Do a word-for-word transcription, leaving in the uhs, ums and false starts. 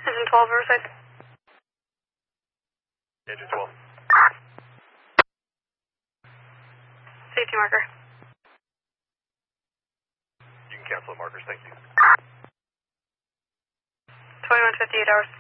Engine twelve, Riverside. Engine twelve. Safety marker. You can cancel the markers, thank you. twenty-one fifty-eight hours.